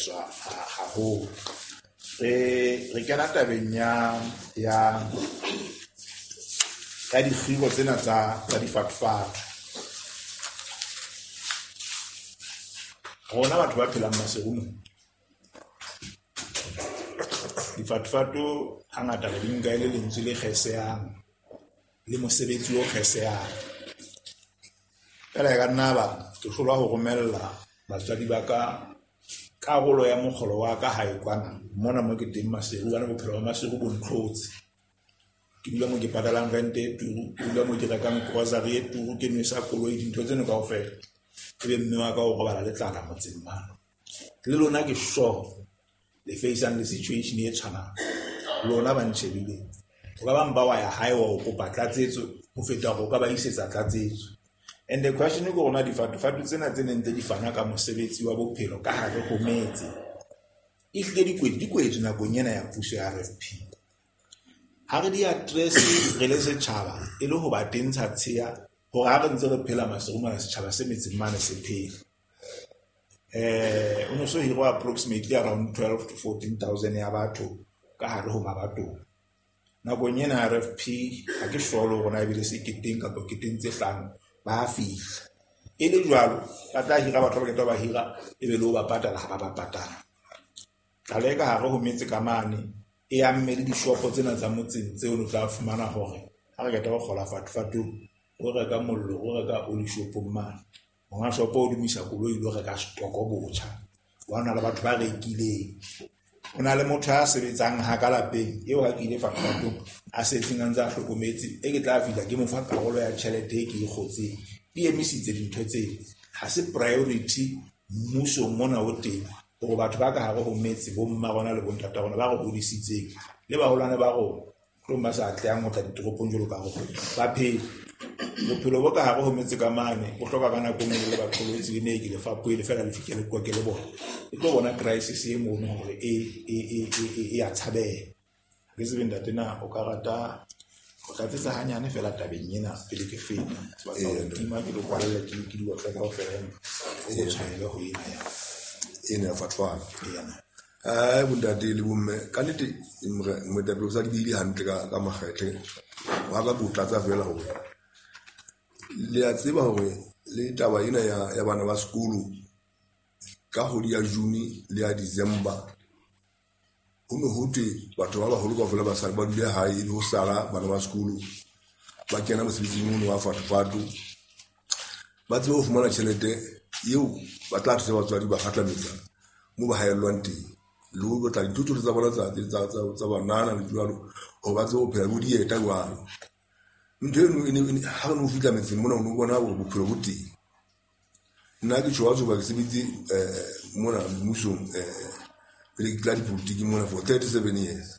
addresswa haholo. Re kena tabeng ya dikgiro tsena tsa difatofatu. Rona batho ba phelang maserumong, difatofatu hangata re di nka e le lentswe le kgesehang le mosebetsi o kgesehang. Fela ka nna ba ke hlolwa ho romella batswadi ba ka karolo ya mokgolo wa ka hae kwana mona mo ke teng Maseru, bana bophelo ba Maseru bo ntlotse. Ke dula mo ke patalang rent e turu, ke dula mo ke rekang grocery e turu, ke nwesa koloi, dintho tseno kaofela. Ebe mme wa ka o robala le tlala motseng mane. Le lona ke sure le face-ang le situation e tshwanang, lona ba ntshebile o ka ba mpa wa ya hae wa o kopa tlatsetso ho feta go ka ba isetsa tlatsetso. And the question is gona difatofatu tsena tse neng tse di fana ka mosebetsi wa bophelo ka hare ho metse e hle di kwetse nakong ena ya puso ya RFP. Ha re di address re le setjhaba e le ho ba tentsha tsheya hore ha re ntse re phela maserumana setjhaba se metseng mane se phela. Ono so hirwa approximately around 12 to 14,000 ya batho ka hare ho mabatong. Nakong ena ya RFP ha ke sure gona ebile se keteng ka keteng tse hlano ba fihla. E le jwalo ba tla hira batho ba ketwa ba hira ebe le ho ba patala ha ba patala. Tlaleka hare ho metse ka mane e ya mme le dishopo tsena tsa motseng tseo o tla fumana hore ha re ketwa go kgola fatofatu o reka mollo o reka oli shopong mane. Monga shopo o dumisa koloi lo reka stoko botjha. Wa na le batho ba rekileng. O na le motho a sebetsang ha ka lapeng eo ha ke ile fatofatu a setseng a ntse a hlokometse e ke tla fila ke mo fa karolo ya tjhelete e ke e kgotseng. Di emisitse dintho tse ha se priority mmuso mona o teng hore batho ba ka hare ho metse bo mma rona le bo ntata rona ba re hodisitseng le baholwane ba rona tlo ba sa tleang ho tla ditoropong jolo ka go ba phela bophelo bo ka hare ho metse ka mane o hloka kana ko le baqolotsi le ne ke le fa puele fela le fikele kwa ke le bona e tlo bona crisis e mono hore e a tshabela ke se benda tena o ka rata o tla tsa hanyane fela tabeng ena pele ke feta ba ka tima ke lo kwalela ke di wa ka ofela o tshwaela ho ina ya fatwa yana bundate le bomme ka nete motapelo sa di ile hantle ka makgethe wa ka botlatsa fela ho le a tseba hore le taba ena ya bana ba sekolo ka ho ya June le ya December ho no hote batho ba baholo ka fela ba sa ba dule hae le ho sala bana ba sekolo ba kena mosebetsing mono wa fatofatu ba tsebe ho fumana tjhelete eo ba tla thusa batswadi ba kgatlametsa mo ba haellwang teng le ho tla dithuto tsa bona tsa banana le jwalo ho ba tsebe ho phela bo dieta jwalo. Ntho eno ha re no fitla metseng mona o no bona hore bophelo bo teng. Nna ke tshwa ba ke sebetse mona mmusong le ke la dipolitiki mona for 37 years.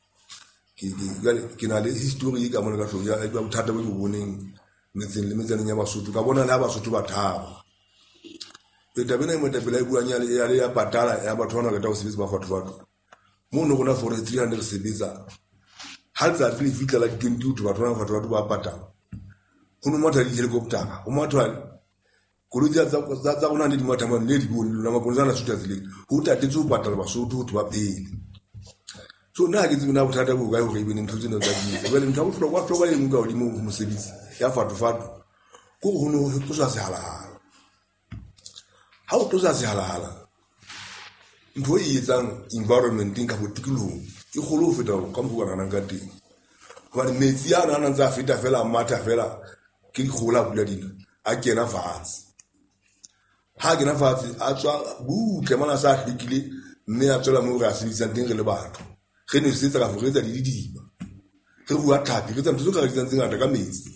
Ke na le history ka mona ka hloya e ba bothata bo boneng metseng le metseng ya Basotho ka bona le ha Basotho ba thaba. Tabena e motapela e buanya le ya patala ya batho bana ka ta o sebetsa ba fatofatu mo no gona for 300 sebetsa ha tsa fili fitla la 22 batho bana fatofatu ba patala ho no motho di helicopter o motho koloi tsa ona di motho man le di bone la maponzana suta zile ho tatetse ho patala Basotho ho ba pele. So na ke tsena bothata bo ga ho re bene ntho tsena tsa di bele ntho go hlokwa hlokwa le nka o di mo mosebetsi ya fatofatu go ho no go sa se hala ha o tlosa se halala ntho e etsang environment ka botikolong e kholo ho feta ka mo bona nang ka teng ba metsi ya nana tsa feta fela matha fela ke di khola bula dina a kena fatshe ha kena fatshe a tswa butle mana sa hlikile mme a tswela mo ga se ditsa teng re le batho ge ne se tsa ka foretsa di diba re bua thapi re tsa ntse ka ditsa ngata ka metsi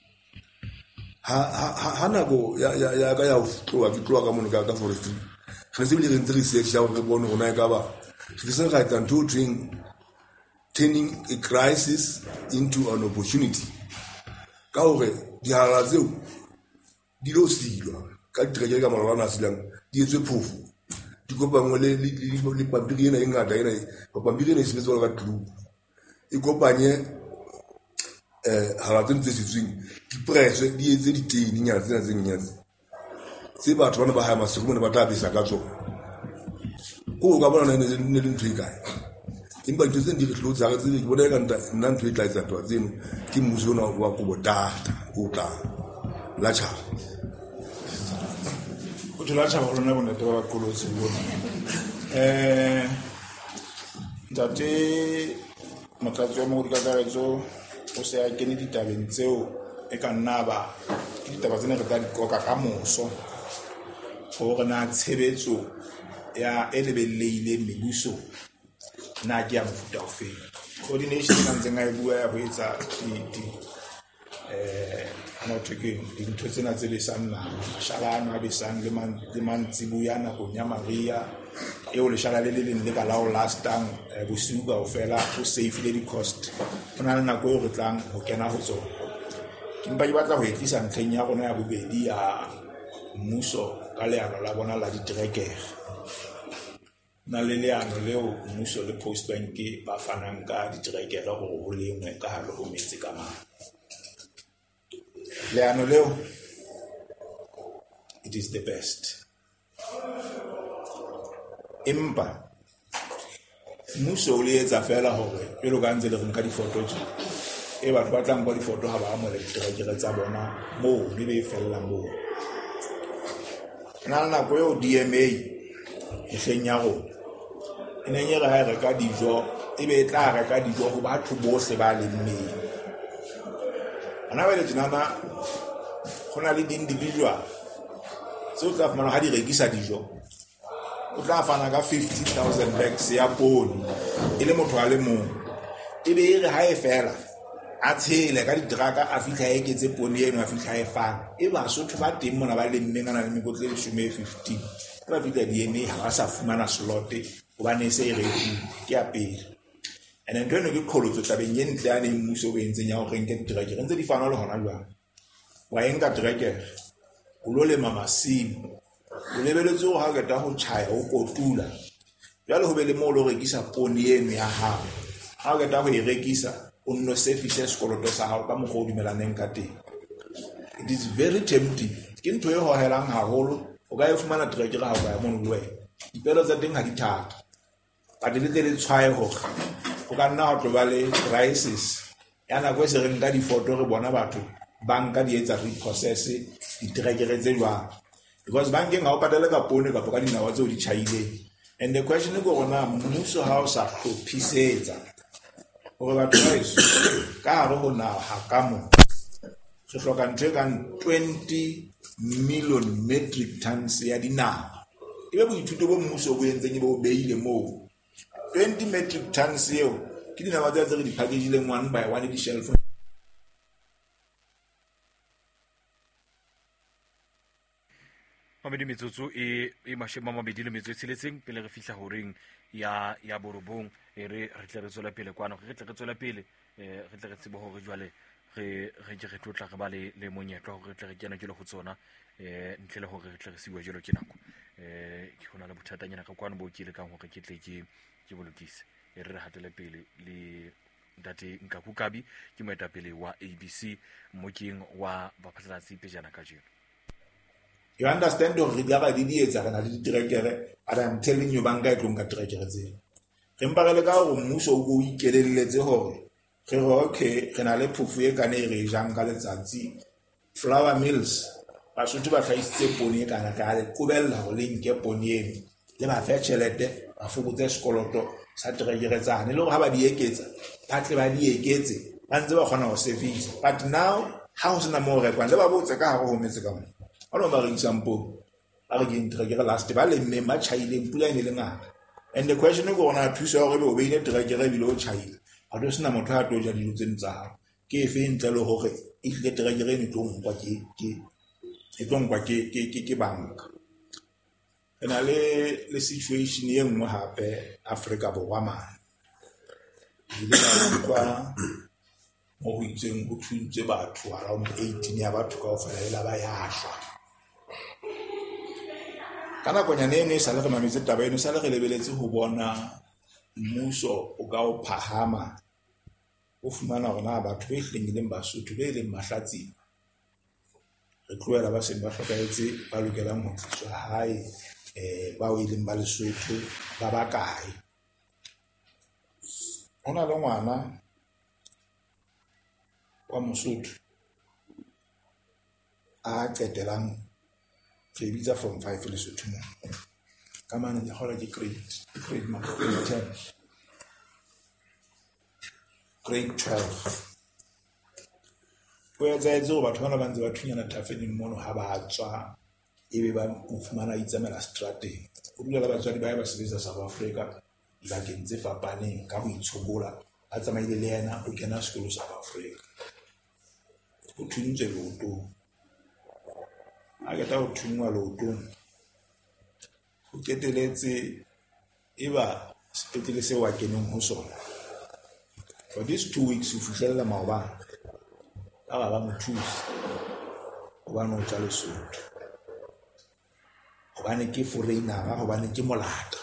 ha nako ya ka ya o tloa ke tloa ka mono ka forestry re se bile re ntse research ya re bone hona ka ba re se ga tsa ntho turning a crisis into an opportunity ka hore di hala tseo di lo silwa ka direke ka malwana silang di etswe phofu di kopangwe le pampiri ena e ngata ena pampiri ena e sebetsa ka tlu e kopanye hala tse setsweng di pressure di etse di teng di nyatsa tsena tse nyatsa se batho bana ba ha masego bona ba tla bisa ka tsona Ko ka bona ne le ntho e kae empa ntho tse di re hlotsa ga tsebe ke bona ka nna ntho e tla etsa twa tseno ke mmuso ona wa go botata o tla la tjha o tla tjha ba rona bona ba kolotsi bona ntate motlatsi wa mogodi kakaretso o se a kene ditabeng tseo e ka nna ba ke ditaba tsene re tla di koka ka moso gore na tshebetso ya e lebelleile mebuso na ke ya mofuta ofeng coordination ka ntseng a e bua ya ho etsa dintho tsena tse besang nama mashalano a besang le mantsibuya nakong ya Maria eo leshala le leng le ka lao lastang bosiu ka ofela ho save le di-cost ho na le nako eo re tlang ho kena ho tsona ke mpa ke batla ho etlisa ntlheng ya rona ya bobedi ya mmuso ka leano la bona la ditrekere na le leano leo mmuso le Post Bank ba fanang ka ditrekere gore ho lengwe ka hare ho metse ka mang leano leo it is the best empa mmuso o le etsa fela hore pele ka ntse le reng ka difoto tse e batho ba tlang kwa difoto ha ba mo le ditrekere tsa bona moo le be fella moo na nako eo DMA mehleng ya go e neng e reka dijo e be tla reka dijo go batho bohle ba lemmeng ana ba le tjena go na le di-individual tseo tla fumana ha di rekisa dijo o tla fana ka 50,000 bags ya poone e le motho a le mong e be e re ha e fela a tshele ka ditraka a fihla a eketse poone eno a fihla e fana e ba Basotho ba teng mona ba lemmeng a na le mekotlo e 15 ba fihla DNA ha ba sa fumana slot hobane se e rekile ke ya pele and ntho eno ke kgolotso tabeng ye ntle ya ne mmuso o entseng ya go renke ditrekere ntse di fana le hona jwang wa enka trekere o lo lema masimo o lebeletse go ha keta go tjhaya o kotula jalo ho be le mo lo rekisa poone eno ya hao ha keta go e rekisa o nno sefise sekoloto sa hao ka mokgwa o dumelaneng ka teng it is very tempting ke ntho e hohelang haholo o ka e fumana trekere ha o ka ya mono le wena dipelo tsa teng ha di thata ba di le tshwae hore o ka nna ho tloba le crisis ya nako e se reng ka difoto re bona batho banka di etsa reprocess ditrekere tse jwang because bankeng ha o patale ka poone kapa ka dinawa tseo di tjhaileng and the question ke gona mmuso ha o sa hlophisetsa gore batho ba eso ka hare ho naha ka mo re hloka ntho e kang 20 million metric tons ya dinawa ebe boithuto bo mmuso bo entseng e bo beile moo 20 metric tons eo ke dinawa tse re di packagileng one by one di shelf Mamedi metsotso e mashema mabedi le metso e tsheletseng pele re fihla horeng ya borobong re tle re tswela pele kwano re tle re tswela pele re tle re tsebe hore jwale re tlotla re ba le monyetlo hore re tle re kena jelo ho tsona ntle le hore re tle re siwe jelo ke nako ke hona le bothatanyana ka kwano bo ke le kang hore ke tle ke bolokise re hatele pele le ntate Nkakukabi ke moetapele wa ABC mokeng wa baphatlatsi pejana ka jeno. You understand hore di aba di etsa kana le ditrekere and I'm telling you banka e tlonga trekere tse re mpagele ka go mmuso o go ikelelletse hore re okay re na le phofu e kana e re jang ka letsatsi flour mills Basotho ba hlaisitse poone e kana ka le kubella go lenke poone eno le ba fa tšhelete ba fokotse sekoloto sa trekere tsane le go ha ba di eketsa ba tle ba di eketse ba ntse ba kgona go service but now ha o sena mo rekwa le ba botse ka hare ho metse ka mo ono ba re example a re ke trekere last ba le mme ba chaile pula ene le ngaka and the question go ona thusa hore be o beile trekere bile o chaile ha do sena motho a toja dilo tse ntsa ke fe ntle le hore e tle trekere ene tlongwa ke banka ena le situation ye nngwe hape Africa Borwa man ile ba mo ho itseng ho thuntse batho around 18 ya batho ka ofela ela ba yashwa kana konyane ene sa le re mametse taba eno sa le re lebeletse ho bona mmuso o ka o phahama o fumana rona batho ba hlengileng Basotho ba ileng mahlatsi re tloela ba seng ba hlokaetse ba lokelang ho tliswa hae bao e leng ba Lesotho ba bakae. Ho na le ngwana wa Mosotho a qetelang re bitsa form 5 Lesotho mo ka mane le hola ke grade 10, grade 12. O etsaetse go batho bana ba ntse ba thunyana thafeneng mono ha ba tswa ebe ba fumana itsamela strateng. O dula la batswadi ba ba sebetsa South Africa dibakeng tse fapaneng ka ho itshokola a tsamaile le yena o kena sekolo South Africa. O thuntse leotong a keta ho thungwa leotong o keteletse eba sepetlele seo a keneng ho sona. For these 2 weeks o fihlella maobane a ba mo thusa hobane o tla Lesotho, hobane ke foreigner, hobane ke molata.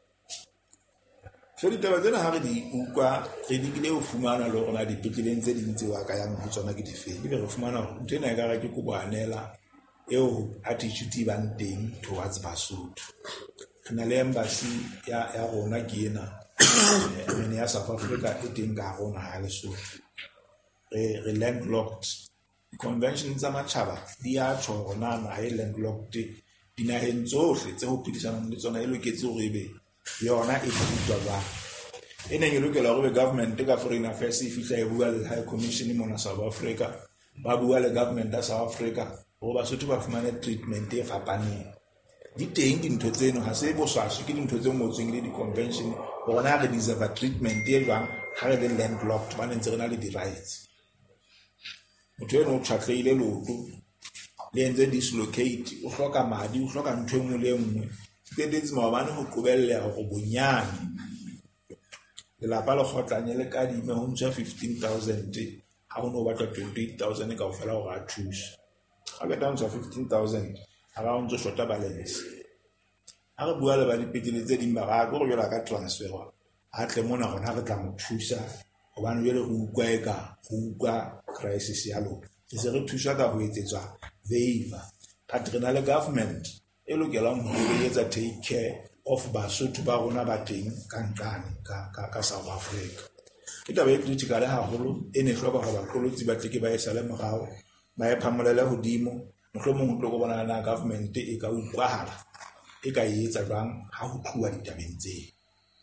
So ditaba tsena ha re di utlwa re dikile ho fumana le rona dipetleleng tse ding tseo a ka yang ho tsona ke difeng. Ebe re fumana ntho ena e ka re ke koboanela eo attitude e bang teng towards Basotho. Re na le embassy ya rona ke ena ya South Africa e teng ka rona ha Lesotho. Re landlocked. Convention tsa matjhaba di a tjho rona na e landlocked dinaheng tsohle tse ho phedisanang le tsona e loketse hore ebe yona e phediswa ba e neng e lokela hore government ka foreign affairs e fihla e bua le high commission mona South Africa, ba bua le government ya South Africa hore Basotho ba fumane treatment e fapaneng. Di teng dintho tseno ha se boswaswe ke dintho tse ngotsweng le di-convention hore na re deserve treatment e jwang ha re le landlocked ba ntse re na le di-rights. Motho eno o tjhatleile leoto le entse dislocate o hloka madi o hloka ntho e nngwe le nngwe tse maobane ho qobelleha hore bonyane lelapa le kgotlanye le kadime ho ntsha 15,000 ha ho no batla 28,000 ka ofela hore a thuse. Ha ke tla ntsha 15,000 ha ba ntse shota balance. Ha re bua le ba dipetlele tse ding ba ga go jela ka transfer a tle mona gona re tla mo thusa hobane jele go ukwa eka go ukwa crisis ya lona. Se re thusa ka ho etsetswa waiver. But re na le government e lokelang ho etsa take care of Basotho ba rona ba teng ka nqane ka South Africa. Ke taba e critical haholo e ne hloka hore baqolotsi ba tleke ba esale morao ba e phamolele hodimo. Mohlomong ho tlo go bona na government e ka ukwahala e ka etsa jwang ha ho tluwa ditabeng tse.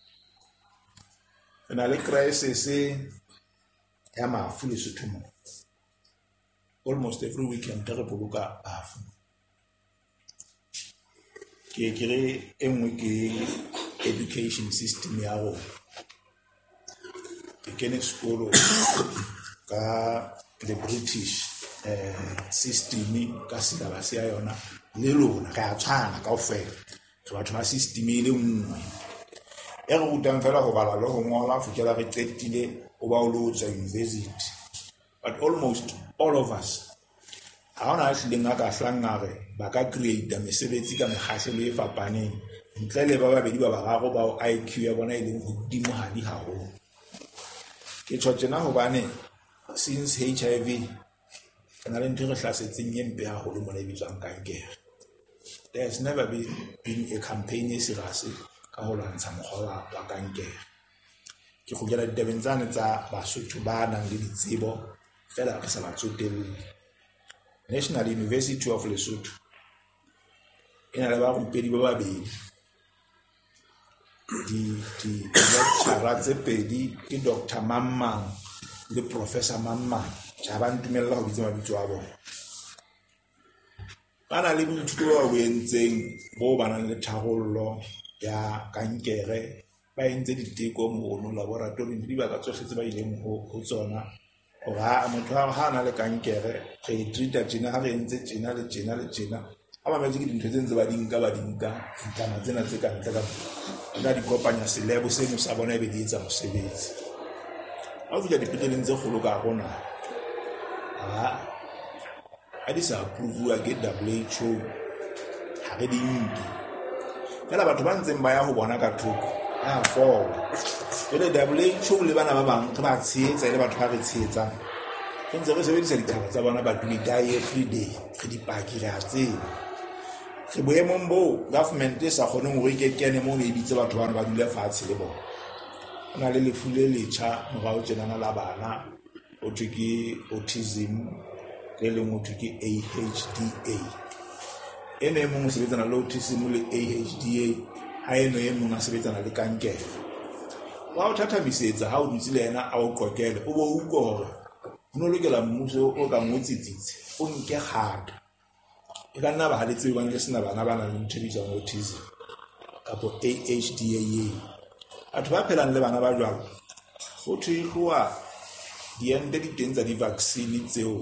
Re na le crisis ya mafu Lesotho mo. Almost every weekend re boloka bafu. Ke re e nngwe ke education system ya rona. Ke kene sekolo ka the British system ka syllabus ya yona le lona re a tshwana kaofela re batho ba system e le nngwe e re rutang fela go bala le go ngola fukela re qetile o ba o lo tswa university. But almost all of us ha ona hlileng ka hlangare ba ka create mesebetsi ka mekgahlelo e fapaneng ntle le ba babedi ba bararo ba IQ ya bona e leng hodimo hadi haholo. Ke tshotjena hobane since HIV na le ntho re hlasetseng empe haholo mo le bitswang kankere. There has never been a campaign e serious ka ho lwantsha mokgwa wa kankere. Ke khogela ditabeng tsane tsa Basotho ba nang le ditsebo fela re sa ba tsotelle. National University of Lesotho ena le ba rumpedi ba babedi di lecturer tse pedi ke Dr. Mammang le Professor Mammang ja ba ntumella ho bitsa mabitso a bona. Bana le boithuto ba boentseng bo bana le tharollo ya kankere ba entse diteko mo laboratory di ba ka tsohle tse ba ileng ho tsona ora motho ha na le kankere re treata tsena ha re entse tsena le tsena le tsena a ba metse ke dintho tse ntse ba dinka ditama tsena tse ka ntle ka di kopanya selebo se mo sa bona e be di etsa mosebetsi a fika dipetleleng tse kgolo ka rona a di sa approve ke WHO ha re di nke fela batho ba ntseng ba ya ho bona ka thoko for le WHO le bana ba bang re ba tshehetsa le batho ba re tshehetsa ke ntse re sebedisa ditaba tsa bona ba di die every day re di paki ra tseba re boemong bo government e sa kgoneng hore ke kene mo e bitse batho bana ba dule fatshe le bona. Ona le lefu le letjha morao tjenana la bana o thwe ke autism le leng o thwe ke AHDA. Ene mong o sebetsana le autism le AHDA ha eno e mong a sebetsana le kankere. Wa o thathamisetsa ha o dutse le yena a o qoqele o bo utlwa hore ho no lokela mmuso o ka ngotsitsitse o nke kgato e ka nna ba haletse ba le sena bana ba nang le ntho e bitswang autism kapo AHDA. Batho ba phelang le bana ba jwalo go thwe tloa diente di teng tsa di-vaccine tseo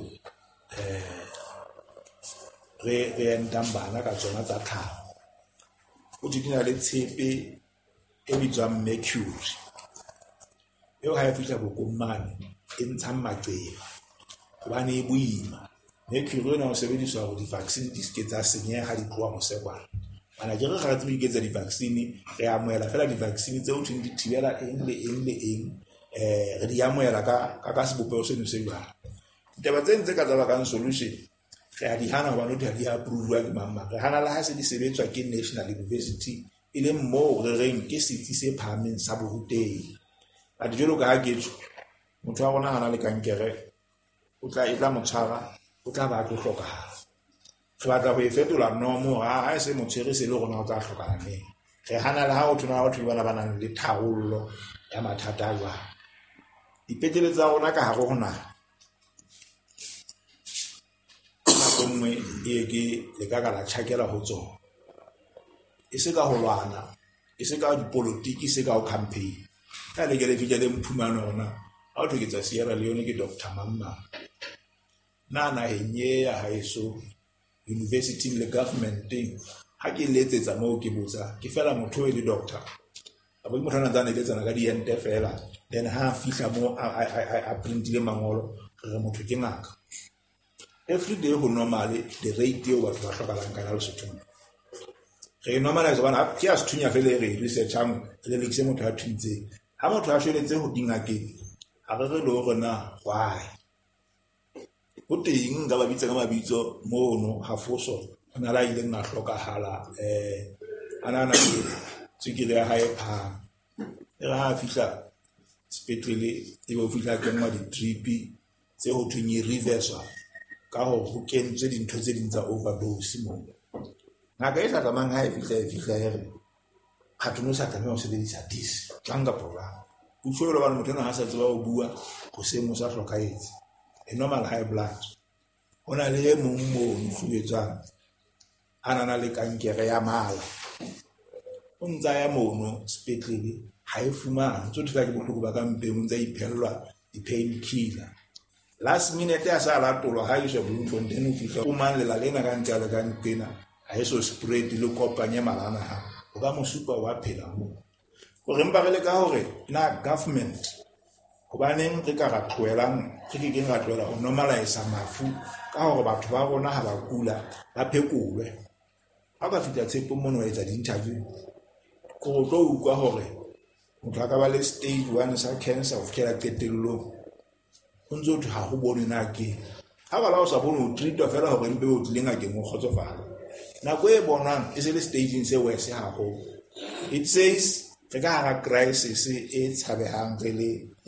re entang bana ka tsona tsa tlhaho. O di na le tshepe e bitswang mercury eo ha e fihla bokomane e ntshang maqeba hobane e boima. Mercury ena o sebediswa hore di-vaccine di ske tsa senyeha di tloha mose kwana. Bana ke re kgaratse ho iketsa di-vaccine re amohela fela di-vaccine tseo thweng di thibela eng le eng le eng re di amohela ka sebopeo seno se jwalo. Ditaba tse ntse ka tsa bakang solution re a di hana hobane ho di approve ke mamma. Re hana le ha se di sebetswa ke National University e leng moo re reng ke setsi se phahameng sa borutehi. Ba di jelo ka ha ke motho wa rona hana le kankere o tla mo tshwara o tla ba tlo hlokahala. Re batla ho e fetola nomo ha e se motshwere se le rona o tla hlokana mme re hana le ha o thona batho ba nang le tharollo ya mathata a jwalo. Dipetlele tsa rona ka hare ho naha nako nngwe e ke le ka la tjhakela ho tsona e se ka ho lwana e se ka dipolotiki se ka ho campaign ka le ke le fitjele mphumano rona ha o theketsa Sierra Leone ke Dr. Mamma nana henye ya haeso university le government ha ke letsetsa moo ke botsa ke fela motho e le doctor abo motho ana tsana letsana ka diente fela then ha fihla mo a printile mangolo re motho ke ngaka every day ho normally the rate eo batho ba hlokalang ka la Lesotho re normalize bana ke a sethunya fela re researchang le lekise motho a thuntse ha motho a shweletse ho dingakeng ha re lo rona why o teng ga ba bitsa ka mabitso mono ha foso ana la ile nna hlokahala ana tsikile ya hae pha e ha fihla spetlele e bo fihla ke nngwa di drip tse ho thunye reverse ka ho kentswe dintho tse ding tsa overdose mo ngaka e tla mang ha e fihla ere khathono sa tla mo sebedisa dis tlanga program o tshwelo ba motho ha sa tseba o bua go se mo sa hlokaetse a normal high blood ona le mong mo fuetsang anana le kankere ya mala o ntsa ya mono spetlele ha e fumana tso tla ke bohloko ba ka mpeng ntsa iphellwa di pain killer last minute ya sa la tolo ha iswa Bloemfontein o fihla o mang le la lena ka ntse le ka ntena ha eso spread le kopanya malana ha o ka mo supa wa phela mo go re mpa le ka hore na government hobaneng re ka ratwelang re ke ra tloela ho normalize mafu ka hore batho ba rona ha ba kula ba phekolwe ha ba fitla tshepo mono etsa di-interview go tlo utlwa hore motho a ka ba le stage 1 sa cancer of care qetellong o ntso ha go bone na ke ha ba la o sa bone o treatwa fela hore mpe o tlinga ke mo kgotsofala nako e bonang e se le staging se wese ha ho it says re ka hara crisis e tshabehang re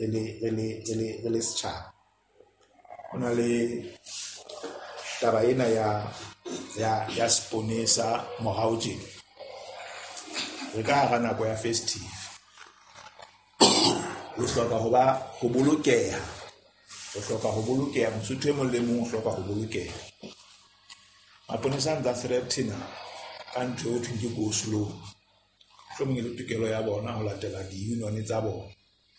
le setjhaba ona le taba ena ya sponesa morao tjena re ka hara nako ya festive o hloka ho bolokeha mosotho e mong le mong o hloka ho bolokeha maponesa ntsa threatina ka ntho eo thweng ke go slow hlomong le tokelo ya bona ho latela di-union tsa bona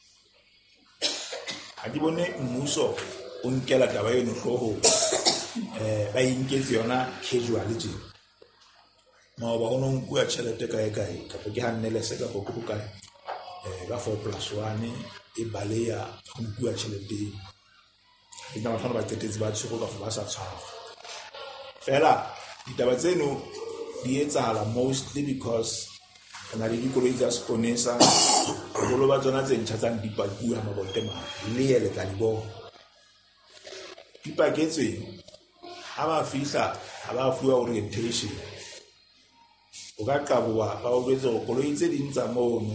ha di bone mmuso o nkela taba eno hloho ba inketse yona casual tje maoba o no nkuwa tjhelete kae kapa ke hannele se ka go kae ka 4+1 e baleya ho nkuwa tjhelete e na batho ba tetetse ba tshego ka go ba sa tshwara fela ditaba tseno di etsahala mostly because ana le dikoloi tsa sponesa bolo ba tsona tse ntšha tsang dipakua mabotema le ele ka dibo dipaketswe ha ba fihla ha ba fuwa orientation o ka qaboha ba o jwetse gore koloi tse ding tsa mono